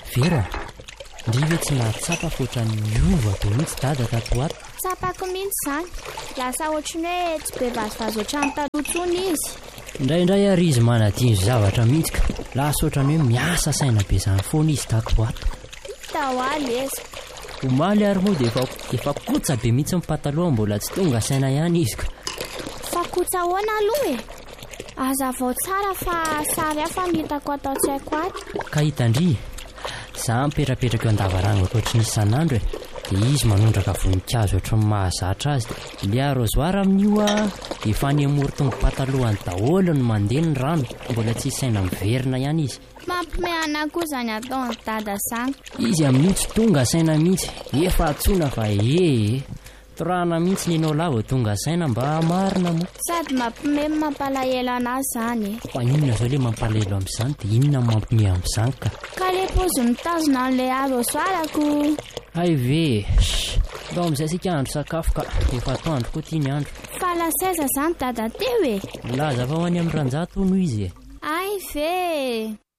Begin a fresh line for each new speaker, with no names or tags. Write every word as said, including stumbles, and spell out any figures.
Vera, ndrive tsy nahatsapa foatra niova be mihitsy dada tato ato.
Tsapako mihitsy zany. Lasa ohatrany hoe tsy be vazovazo ohatrany talotsony izy.
Indraindray ary izy manadino zavatra mihitsy ka lasa ohatrany hoe miasa saina be zany foana izy tato ato.
Tahoaly eza.
Omaly ary moa dia efa, efa kotsa be mihitsy ny pataloha mbola tsy tonga saina ihany izy ka.
Fa kotsa ahoana aloha e? Aza vao tsara fa sary hafa ny hitako atao tsy haiko ato.
Ka hitandry, za mipetrapetraka eo an-davaranga ohatrany isan'andro e. Dia izy manondraka voninkazo ohatrany mahazatra azy. Ilay arrosoir amin'io a, efa hanemoro tonga patalohany daholo ny mandeha ny rano. Mbola tsy saina miverina ihany izy.
Mampimehana koa zany ataony dada zany.
Izy amin'io tsy tonga saina mihitsy. Efa atsona fa ee torana mihitsy ninao lava tonga saina mba marina moa.
Sady mampime mampalahelo anazy zany.
Fa inona zao le mampalahelo amin'izany dia inona mampime amin'izany ka.
Ka le pozy mitazona an'ilay arrosoirako.
Ay ve, ndao amin'izay sika andro sakafo ka efa atoandro koa tia ny andro.
Fa lasaiza zany dada teo e.
Laza fa ho any amin'ny ranjato noho izy e.
Ay ve.